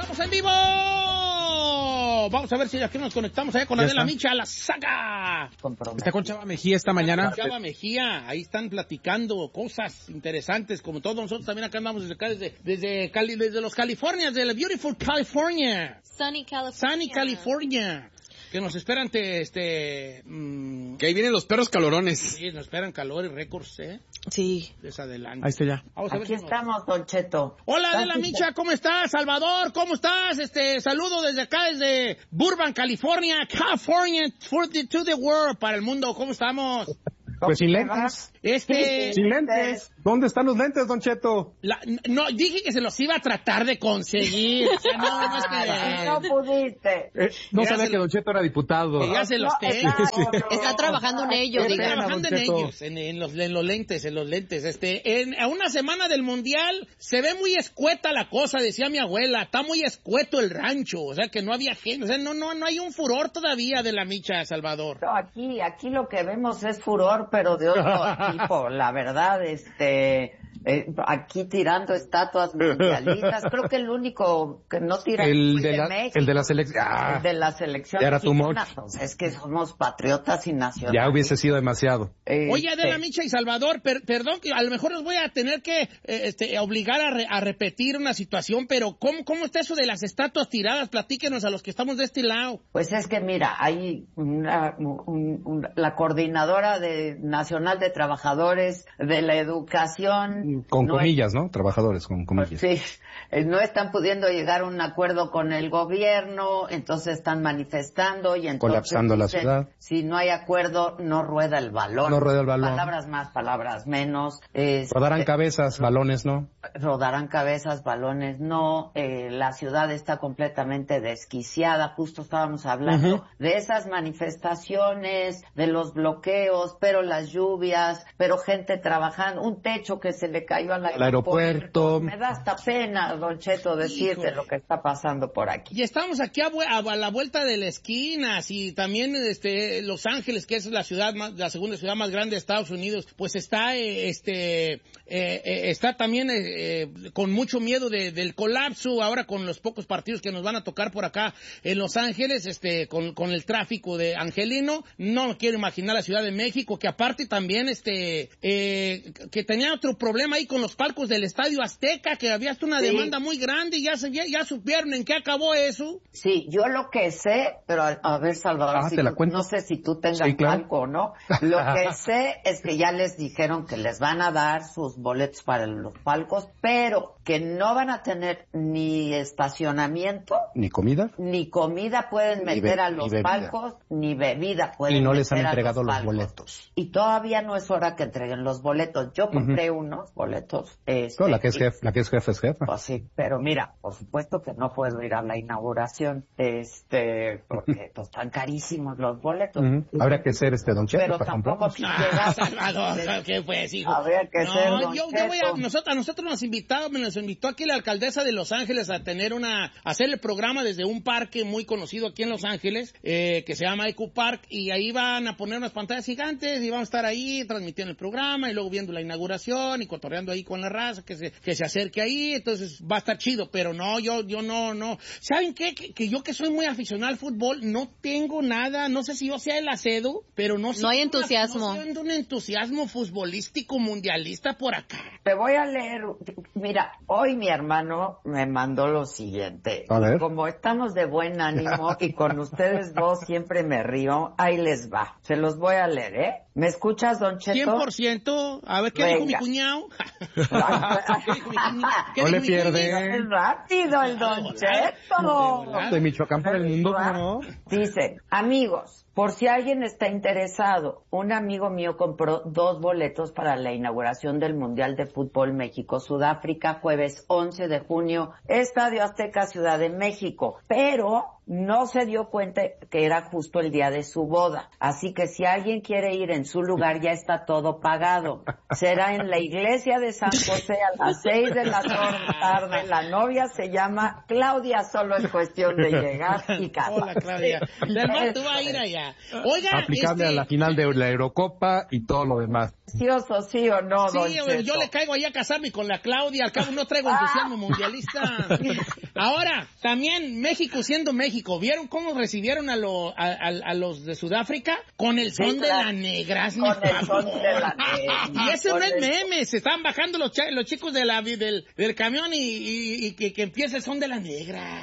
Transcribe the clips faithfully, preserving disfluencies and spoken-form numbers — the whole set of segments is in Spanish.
¡Estamos en vivo! Vamos a ver si aquí nos conectamos allá con Adela Micha, la saga. Está con Chava Mejía esta mañana. Chava Mejía, ahí están platicando cosas interesantes, como todos nosotros también acá andamos desde acá, desde, desde, Cali, desde los Californias, de la beautiful California. Sunny California. Sunny California. Que nos esperan, te, este... Mmm, que ahí vienen los perros calorones. Sí, nos esperan calor y récords, ¿eh? Sí. Desde adelante. Ahí está ya. Vamos a ver. Aquí si estamos, nos... Don Cheto. Hola, Adela Micha, ¿cómo estás? Salvador, ¿cómo estás? Este, saludo desde acá, desde Burbank, California. California, for the, to the world, para el mundo. ¿Cómo estamos? Pues sin lentes. Este... Sin lentes. ¿Dónde están los lentes, Don Cheto? La, no, dije que se los iba a tratar de conseguir. O sea, no, no es que... No pudiste. Eh, no ya sabía que Don Cheto era diputado. Que ya se los no, tengo. Está, está trabajando en ellos. Está Diga. trabajando en ellos, en, en, los, en los lentes, en los lentes. Este, en, a una semana del Mundial se ve muy escueta la cosa, decía mi abuela. Está muy escueto el rancho. O sea, que no había gente. O sea, no, no, no hay un furor todavía de la Micha, Salvador. No, aquí, aquí lo que vemos es furor, pero de otro tipo. La verdad, este... Eh, aquí tirando estatuas mundialistas, creo que el único que no tira el de, de la, México, el de la selección, ah, el de la selección era too much. Es que somos patriotas y nacionales. Ya hubiese sido demasiado. Eh, Oye, Adela Micha y Salvador, per, perdón que a lo mejor los voy a tener que eh, este, obligar a, re, a repetir una situación, pero ¿cómo, ¿cómo está eso de las estatuas tiradas? Platíquenos a los que estamos de este lado. Pues es que mira, hay una, un, un, la coordinadora de Nacional de Trabajadores de la Educación. Con no comillas, es, ¿no? Trabajadores, con comillas. Sí, no están pudiendo llegar a un acuerdo con el gobierno, entonces están manifestando y entonces colapsando dicen, la ciudad. Si no hay acuerdo, no rueda el balón. No rueda el balón. Palabras más, palabras menos. Este, rodarán cabezas, balones no. Rodarán cabezas, balones no. Eh, la ciudad está completamente desquiciada. Justo estábamos hablando uh-huh. de esas manifestaciones, de los bloqueos, pero las lluvias, pero gente trabajando, un techo que se le cayó al aeropuerto. aeropuerto. Me da hasta pena, Don Cheto, decirte Híjole. Lo que está pasando por aquí. Y estamos aquí a, a la vuelta de la esquina, y también este Los Ángeles, que es la ciudad más, la segunda ciudad más grande de Estados Unidos, pues está eh, este eh, eh, está también eh, con mucho miedo de, del colapso ahora con los pocos partidos que nos van a tocar por acá en Los Ángeles, este con, con el tráfico de angelino. No quiero imaginar la Ciudad de México, que aparte también este eh, que tenía otro problema ahí con los palcos del Estadio Azteca, que había hasta una sí. demanda muy grande y ya, se, ya, ya supieron en qué acabó eso. Sí, yo lo que sé, pero a, a ver, Salvador, ah, si te la tú, cuento. no sé si tú tengas sí, claro. palco o no. Lo que sé es que ya les dijeron que les van a dar sus boletos para los palcos, pero que no van a tener ni estacionamiento, ni comida, ni comida pueden ni meter be- a los ni palcos, ni bebida pueden meter. Y no meter les han entregado los, los boletos. Y todavía no es hora que entreguen los boletos. Yo compré uh-huh. unos boletos. Este, no, la que es jefe, la que es jefe es jefa. Pues sí, pero mira, por supuesto que no puedo ir a la inauguración, este, porque pues, están carísimos los boletos. Uh-huh. Habría que ser este Don Cheto pero para tampoco si llegas, Salvador, ¿qué pues, hijo? Habría que no, ser Don yo, Cheto. yo voy a, nosotros, a nosotros nos invitaba, me nos invitó aquí la alcaldesa de Los Ángeles a tener una, a hacer el programa desde un parque muy conocido aquí en Los Ángeles, eh, que se llama Eco Park, y ahí van a poner unas pantallas gigantes y van a estar ahí transmitiendo el programa y luego viendo la inauguración y cotorreando ahí con la raza que se, que se acerque ahí, entonces va a estar chido, pero no, yo, yo no, no. ¿Saben qué? Que, que yo que soy muy aficionado al fútbol, no tengo nada, no sé si yo sea el acedo, pero no, no hay entusiasmo. No siento un entusiasmo futbolístico mundialista por acá. Te voy a leer, mira, hoy mi hermano me mandó lo siguiente. A ver. Como estamos de buen ánimo y con ustedes dos siempre me río, ahí les va. Se los voy a leer, ¿eh? ¿Me escuchas, Don Cheto? cien por ciento. A ver, ¿qué Venga. dijo mi cuñado? ¿Qué dijo mi cuñado? ¿Qué no dijo le mi pierde. cuñado? Es rápido el Don Cheto. De Michoacán para el mundo, ¿no? Dice, amigos, por si alguien está interesado, un amigo mío compró dos boletos para la inauguración del Mundial de Fútbol México-Sudáfrica, jueves once de junio, Estadio Azteca, Ciudad de México, pero no se dio cuenta que era justo el día de su boda. Así que si alguien quiere ir en su lugar, ya está todo pagado. Será en la iglesia de San José a las seis de la tarde. La novia se llama Claudia, solo es cuestión de llegar y casarse. Hola, Claudia. Además, tú vas a ir allá. negra. Oiga, aplicable este... a la final de la Eurocopa y todo lo demás. ¿Precioso, sí o no, Sí, don yo, Cheto? yo le caigo ahí a casarme con la Claudia, al cabo no traigo entusiasmo mundialista. Ahora, también México siendo México, ¿vieron cómo recibieron a, lo, a, a, a los de Sudáfrica? Con el son Sí, de claro. la negra. Con el son de la negra. Y ese no Con es el- meme, se están bajando los, cha- los chicos de la, del, del camión y, y, y que, que empiece el son de la negra.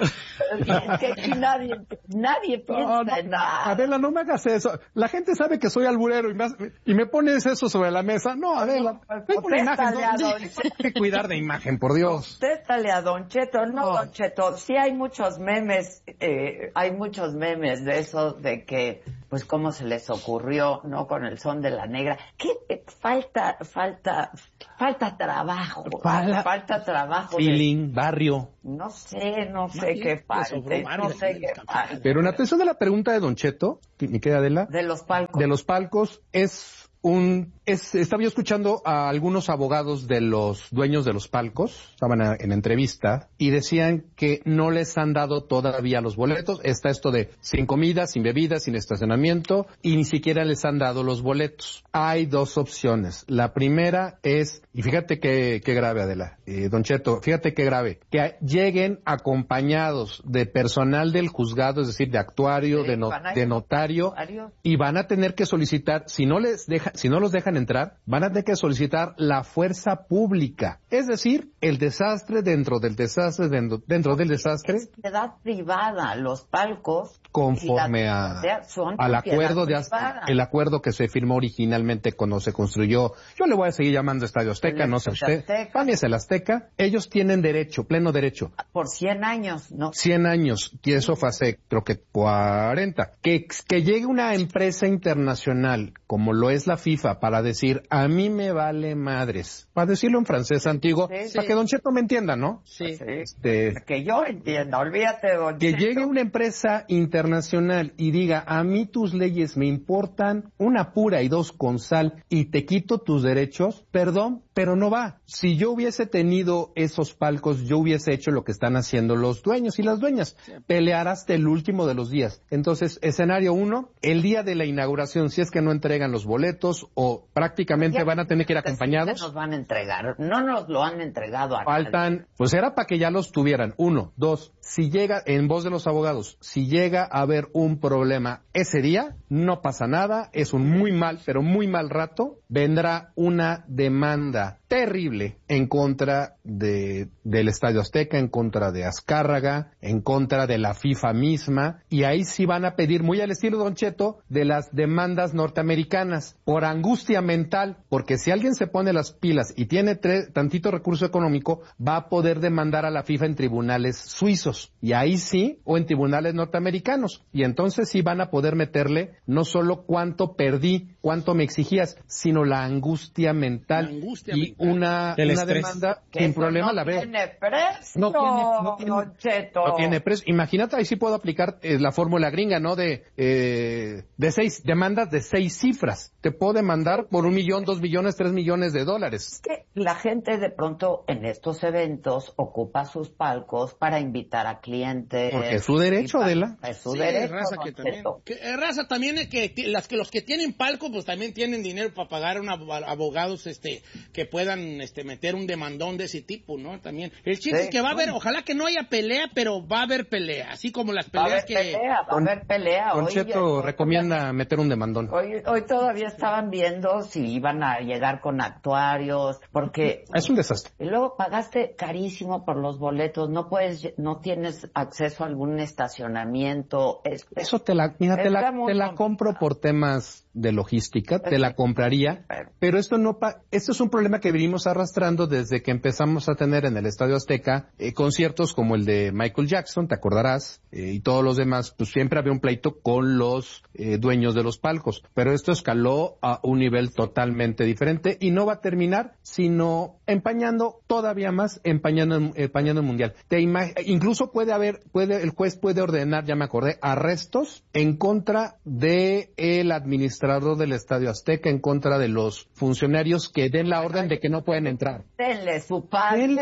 Es que aquí nadie, nadie piensa No, no, en nada. Adela, no me hagas eso. La gente sabe que soy alburero y me, has- y me pones eso sobre la mesa. No, Adela, tengo una imagen. Contéstale a No, don hay que cuidar de imagen, por Dios. Contéstale a Don Cheto. No, No. Don Cheto, sí hay muchos memes, eh, hay muchos memes de eso, de que, pues, cómo se les ocurrió, ¿no? Con el son de la negra. ¿Qué? Eh, falta, falta, falta trabajo. Fala- falta trabajo. de- Feeling, barrio. no sé, no sé Más bien, qué le falte. sobró No barrio sé aquí en qué el campeonato. falte. Pero en atención de la pregunta de Don Cheto, mi querida Adela, De los palcos. de los palcos, es un... Es, estaba yo escuchando a algunos abogados de los dueños de los palcos, estaban a- en entrevista, y decían que no les han dado todavía los boletos. Está esto de sin comida, sin bebida, sin estacionamiento, y ni siquiera les han dado los boletos. Hay dos opciones. La primera es, y fíjate qué, qué grave, Adela, eh, Don Cheto, fíjate qué grave, que lleguen acompañados de personal del juzgado, es decir, de actuario, Sí, de, no- van a ir de notario, notario. y van a tener que solicitar, si no les deja, si no los dejan entrar, van a tener que solicitar la fuerza pública, es decir, el desastre dentro del desastre dentro, dentro del desastre, Es propiedad privada, los palcos. conforme y a, la- son al propiedad acuerdo de privada. el acuerdo que se firmó originalmente cuando se construyó. Yo le voy a seguir llamando Estadio Azteca, El no sé Estadio usted. Azteca. Para mí es el Azteca. Ellos tienen derecho, pleno derecho. Por cien años, ¿no? cien años, y eso fue hace, creo que cuarenta. Que, que llegue una empresa internacional, como lo es la FIFA, para decir, a mí me vale madres. Para decirlo en francés antiguo, sí, sí. para que Don Cheto me entienda, ¿no? Sí. Sí. Este, Que yo entienda, olvídate, don que Cheto. llegue una empresa internacional y diga, a mí tus leyes me importan, una pura y dos con sal, y te quito tus derechos, perdón, pero no va. Si yo hubiese tenido esos palcos, yo hubiese hecho lo que están haciendo los dueños y las dueñas, pelear hasta el último de los días. Entonces, escenario uno, el día de la inauguración, si es que no entregan los boletos o prácticamente Ya, van a tener que ir pues, acompañados. Nos van a entregar, no nos lo han entregado a nadie. Faltan, pues era para que ya los tuvieran. Uno, dos, si llega, en voz de los abogados, si llega a haber un problema ese día, no pasa nada, es un muy mal, pero muy mal rato, vendrá una demanda terrible en contra de del Estadio Azteca, en contra de Azcárraga, en contra de la FIFA misma, y ahí sí van a pedir, muy al estilo Don Cheto, de las demandas norteamericanas, por angustia mental, porque si alguien se pone las pilas y tiene tres, tantito recurso económico, va a poder demandar a la FIFA en tribunales suizos, y ahí sí, o en tribunales norteamericanos, y entonces sí van a poder meterle no solo cuánto perdí, cuánto me exigías, sino la angustia mental, La angustia y mental. una, El una estrés. demanda Que sin eso problema no la ve. tiene precio, No tiene- no tiene- don Cheto. No tiene precio. Imagínate, ahí sí puedo aplicar eh, la fórmula gringa, ¿no? De eh, de seis demandas de seis cifras. Te puedo demandar por un millón, dos millones, tres millones de dólares. Es que la gente de pronto en estos eventos ocupa sus palcos para invitar a clientes. Porque es su derecho, Y pa- Adela. Es su Sí, derecho, raza don que también, Cheto. que, eh, raza también es que ti- las que los que tienen palco pues también tienen dinero para pagar a un abo- abogados este que puedan este meter un demandón de ese tipo, ¿no? También el chiste Sí, es que va a haber, bueno. ojalá que no haya pelea, pero va a haber pelea, así como las Va a peleas haber que pelea, va a Don- haber pelea. Don Hoy- Cheto hoy- recomienda meter un demandón. Hoy, hoy todavía estaban viendo si iban a llegar con actuarios, porque Es un desastre. y luego pagaste carísimo por los boletos, no puedes, no tienes acceso a algún estacionamiento. Es- Eso te la, mira, te Está la, muy te la complicado. compro por temas de logística, te la compraría, pero esto no, pa- esto es un problema que venimos arrastrando desde que empezamos a tener en el Estadio Azteca eh, conciertos como el de Michael Jackson, te acordarás, eh, y todos los demás, pues siempre había un pleito con los eh, dueños de los palcos, pero esto escaló a un nivel totalmente diferente y no va a terminar sino empañando todavía más, empañando, empañando el mundial. Te ima- incluso puede haber, puede, el juez puede ordenar, ya me acordé, arrestos en contra de el administrador del Estadio Azteca, en contra de los funcionarios que den la orden de que no pueden entrar. Denle su paz. Denle su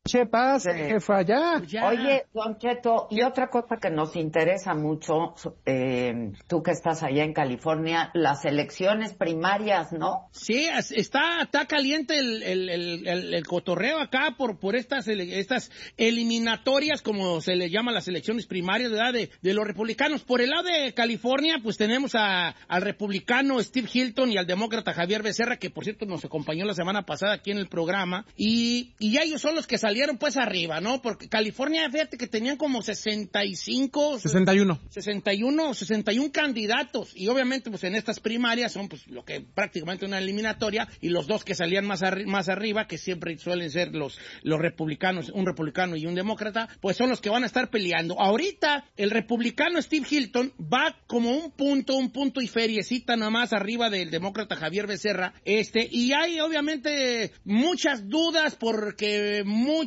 Che, pase, Sí. jefa, ya. Ya. Oye, Don Cheto, y otra cosa que nos interesa mucho, eh, tú que estás allá en California, las elecciones primarias, ¿no? Sí, es- está, está caliente el, el, el, el, el cotorreo acá por, por estas, ele- estas eliminatorias, como se le llama las elecciones primarias, ¿verdad? De, de los republicanos. Por el lado de California, pues tenemos a, al republicano Steve Hilton y al demócrata Javier Becerra, que por cierto nos acompañó la semana pasada aquí en el programa, y, y ya ellos son los que salieron pues arriba, ¿no? Porque California, fíjate que tenían como sesenta y cinco... sesenta y uno. sesenta y uno, sesenta y uno candidatos, y obviamente pues en estas primarias son pues lo que prácticamente una eliminatoria, y los dos que salían más, arri- más arriba, que siempre suelen ser los, los republicanos, un republicano y un demócrata, pues son los que van a estar peleando. Ahorita el republicano Steve Hilton va como un punto, un punto y feriecita nada más arriba del demócrata Javier Becerra, este, y hay obviamente muchas dudas porque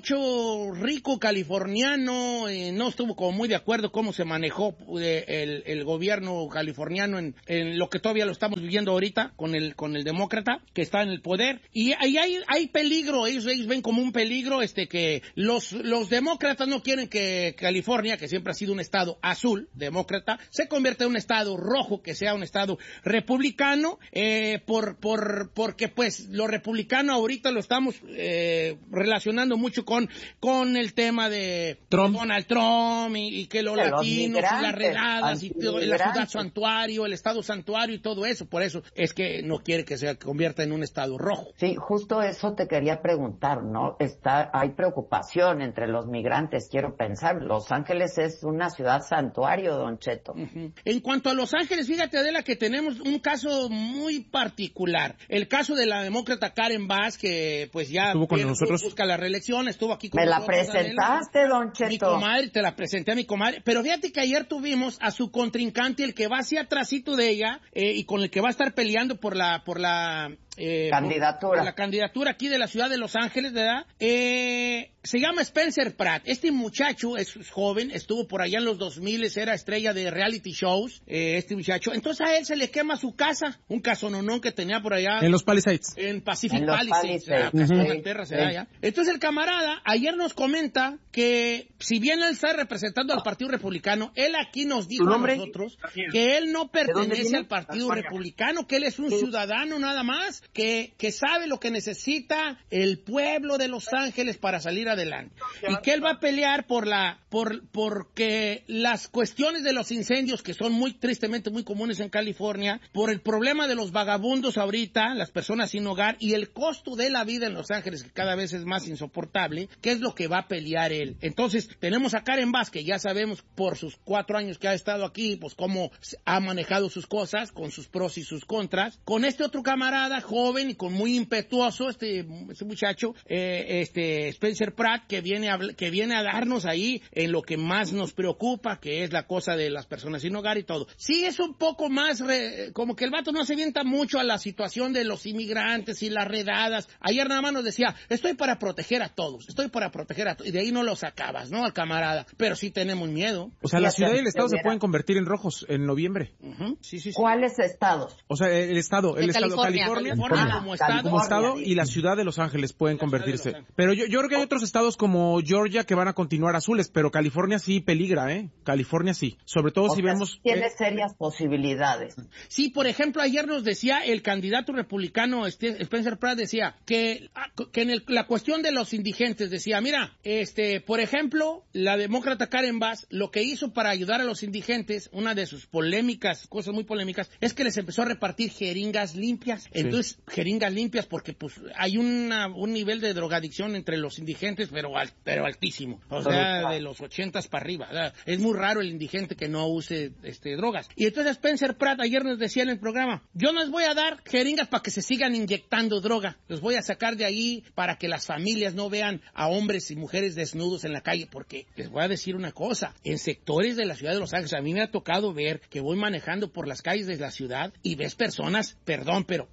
mucho rico californiano eh, no estuvo como muy de acuerdo cómo se manejó eh, el, el gobierno californiano en, en lo que todavía lo estamos viviendo ahorita con el con el demócrata que está en el poder, y ahí hay, hay peligro, ellos, ellos ven como un peligro este que los, los demócratas no quieren que California, que siempre ha sido un estado azul, demócrata, se convierta en un estado rojo, que sea un estado republicano, eh, por, por, porque pues lo republicano ahorita lo estamos eh, relacionando mucho con, con el tema de Trump. Donald Trump y, y que los De los latinos y las migrantes, redadas y todo, la ciudad antimigrantes. santuario, el estado santuario y todo eso, por eso es que no quiere que se convierta en un estado rojo. Sí, justo eso te quería preguntar, ¿no? Está, hay preocupación entre los migrantes, quiero pensar. Los Ángeles es una ciudad santuario, Don Cheto. Ujú. En cuanto a Los Ángeles, fíjate, Adela, que tenemos un caso muy particular. El caso de la demócrata Karen Bass, que pues ya Estuvo con eh, nosotros. busca la reelección, estuvo aquí con Me la nosotros, presentaste, Adela. Don Mi Cheto. comadre, te la presenté a mi comadre. Pero fíjate que ayer tuvimos a su contrincante, el que va hacia atrásito de ella, eh, y con el que va a estar peleando por la, por la, eh, Candidatura. por- por la candidatura aquí de la ciudad de Los Ángeles, ¿verdad? Eh, se llama Spencer Pratt. Este muchacho es joven, estuvo por allá en los dos mil, era estrella de reality shows, eh, este muchacho. Entonces a él se le quema su casa, un casononón que tenía por allá. En los Palisades. En Pacific En los Palisades, Palisades. ah, casco Ujú. de Inglaterra se da Sí. ya. Entonces el camarada ayer nos comenta que si bien él está representando al Partido Republicano, él aquí nos dijo a nosotros que él no pertenece al Partido Republicano, que él es un ciudadano nada más, que, que sabe lo que necesita el pueblo de Los Ángeles para salir adelante. Y que él va a pelear por la, por, porque las cuestiones de los incendios, que son muy tristemente muy comunes en California, por el problema de los vagabundos ahorita, las personas sin hogar, y el costo de la vida en Los Ángeles, que cada vez es más insoportable, ¿qué es lo que va a pelear él? Entonces, tenemos a Karen Bass, que ya sabemos por sus cuatro años que ha estado aquí, pues cómo ha manejado sus cosas, con sus pros y sus contras, con este otro camarada joven y con muy impetuoso, este, este muchacho, eh, este Spencer Pratt, que viene a, que viene a darnos ahí en lo que más nos preocupa, que es la cosa de las personas sin hogar y todo. Sí, es un poco más, re, como que el vato no se avienta mucho a la situación de los inmigrantes y las redadas. Ayer nada más nos decía, estoy para proteger a todos, estoy para proteger a todos, y de ahí no lo sacabas, ¿no? Al camarada. Pero sí tenemos miedo. O sea, la Fíjate, ciudad y el estado se hubiera- pueden convertir en rojos en noviembre. Uh-huh. Sí, sí, sí. ¿Cuáles estados? O sea, el estado, el De estado California. California, California Ah, como estado. como estado California. y la ciudad de Los Ángeles pueden ciudad de Los convertirse. Ángeles. Pero yo, yo creo que hay otros estados como Georgia que van a continuar azules, pero California sí peligra, ¿eh? California sí. Sobre todo O si sea, vemos... tiene eh, serias posibilidades. Sí, por ejemplo, ayer nos decía el candidato republicano este, Spencer Pratt, decía que, que en el, la cuestión de los indigentes, decía, mira, este, por ejemplo, la demócrata Karen Bass, lo que hizo para ayudar a los indigentes, una de sus polémicas, cosas muy polémicas, es que les empezó a repartir jeringas limpias. Entonces, jeringas limpias porque pues hay una, un nivel de drogadicción entre los indigentes, pero, al, pero altísimo. O sea, de los ochentas para arriba. ¿Verdad? Es muy raro el indigente que no use este, drogas. Y entonces Spencer Pratt ayer nos decía en el programa, yo no les voy a dar jeringas para que se sigan inyectando droga. Los voy a sacar de ahí para que las familias no vean a hombres y mujeres desnudos en la calle. Porque les voy a decir una cosa, en sectores de la ciudad de Los Ángeles, a mí me ha tocado ver que voy manejando por las calles de la ciudad y ves personas, perdón, pero defecando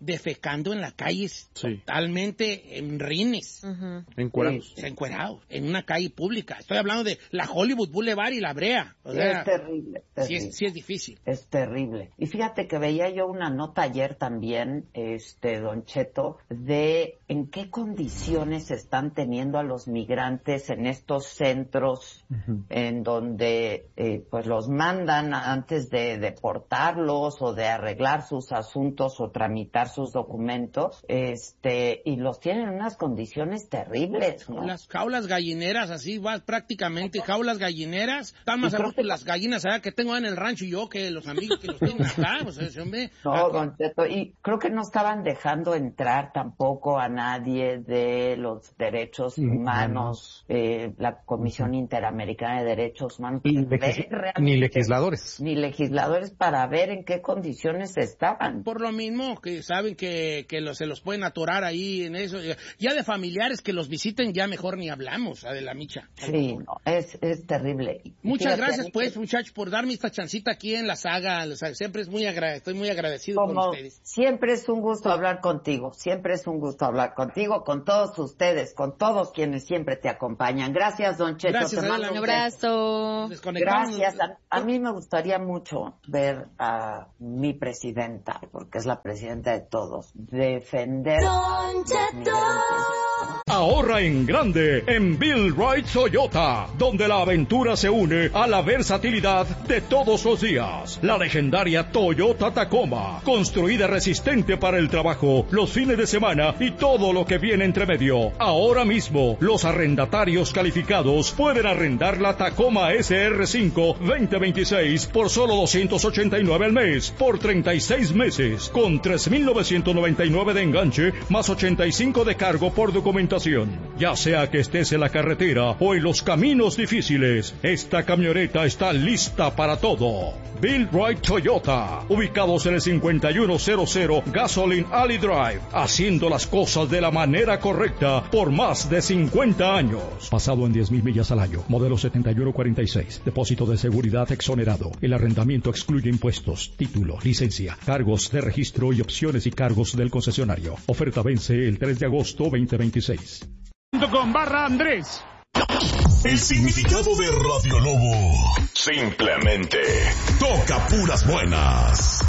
defecando en las calles Sí. totalmente en rines. Ujú. Encuerados. Sí, encuerados, en una calle pública. Estoy hablando de la Hollywood Boulevard y la Brea. O sea, es terrible, sí terrible. es, sí es difícil. Es terrible. Y fíjate que veía yo una nota ayer también, este, Don Cheto, de en qué condiciones están teniendo a los migrantes en estos centros uh-huh. en donde eh, pues los mandan antes de deportarlos o de arreglar sus asuntos o tramitar sus documentos, este, y los tienen en unas condiciones terribles, ¿no? Las jaulas gallineras, así va prácticamente, jaulas gallineras. Están más a gusto que... las gallinas allá que tengo en el rancho y yo que los amigos que los tienen acá. O sea, ese hombre, no, acá. Don Cheto, y creo que no estaban dejando entrar tampoco a nadie de los derechos humanos, eh, la Comisión Interamericana de Derechos Humanos. Y legis- ni legisladores. Ni legisladores para ver en qué condiciones estaban. Por lo mismo, que saben que, que los, se los pueden atorar ahí en eso. Ya de familiares que los visiten, ya mejor ni hablamos, de la micha. Sí, no, es, es terrible. Muchas Fíjate, gracias, pues, que... muchachos, por darme esta chancita aquí en la saga. O sea, siempre es muy agra- estoy muy agradecido Como con ustedes. Siempre es un gusto hablar contigo. Siempre es un gusto hablar contigo, con todos ustedes, con todos quienes siempre te acompañan. Gracias, Don Cheto. Gracias, te mando un abrazo. Gracias. A, a mí me gustaría mucho ver a mi presidenta, porque es la presidenta de todos, defender a los migrantes. Ahorra en grande en Bill Wright Toyota, donde la aventura se une a la versatilidad de todos los días. La legendaria Toyota Tacoma, construida resistente para el trabajo, los fines de semana y todo lo que viene entre medio. Ahora mismo, los arrendatarios calificados pueden arrendar la Tacoma S R cinco veinte veintiséis por solo doscientos ochenta y nueve al mes, por treinta y seis meses, con tres mil novecientos noventa y nueve de enganche, más ochenta y cinco de cargo por documentación. Ya sea que estés en la carretera o en los caminos difíciles, esta camioneta está lista para todo. Bill Wright Toyota, ubicados en el cincuenta y uno cero cero Gasoline Alley Drive, haciendo las cosas de la manera correcta por más de cincuenta años. Basado en diez mil millas al año, modelo setenta y uno cuarenta y seis, depósito de seguridad exonerado. El arrendamiento excluye impuestos, título, licencia, cargos de registro y opciones y cargos del concesionario. Oferta vence el tres de agosto veinte veintiséis. Con barra Andrés. El significado de Radio Lobo. Simplemente toca puras buenas.